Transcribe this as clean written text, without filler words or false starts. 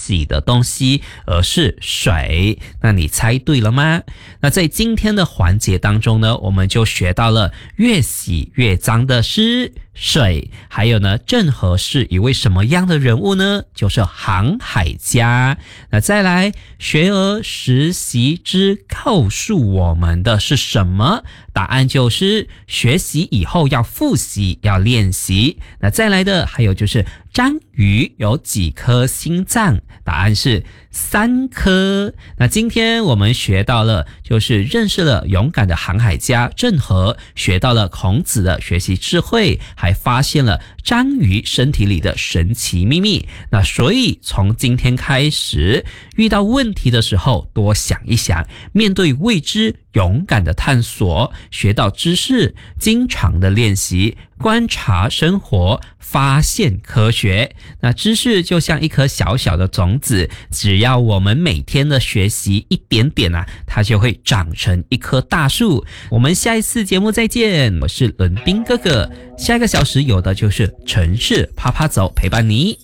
洗的东西，而是水。那你猜对了吗？那在今天的环节当中呢，我们就学到了越洗越脏的是水，还有呢，郑和是一位什么样的人物呢？就是航海家。那再来，学而时习之告诉我们的是什么？答案就是学习以后要复习，要练习。那再来的还有就是章鱼有几颗心脏？答案是3颗。那今天我们学到了，就是认识了勇敢的航海家郑和，学到了孔子的学习智慧，还发现了章鱼身体里的神奇秘密。那所以从今天开始，遇到问题的时候多想一想，面对未知勇敢的探索，学到知识，经常的练习，观察生活，发现科学。那知识就像一颗小小的种子，只要我们每天的学习一点点它就会长成一棵大树。我们下一次节目再见，我是伦宾哥哥。下一个小时有的就是城市啪啪走陪伴你。